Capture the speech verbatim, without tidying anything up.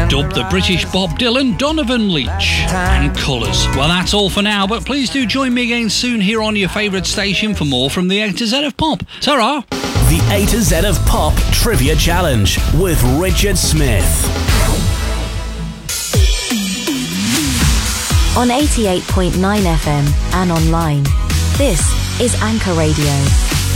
dubbed the British Bob Dylan, Donovan Leitch and Colours. Well, that's all for now, but please do join me again soon here on your favourite station for more from the A to Z of Pop. Ta-ra! The A to Z of Pop Trivia Challenge with Richard Smith. On eighty-eight point nine F M and online, this is Anchor Radio.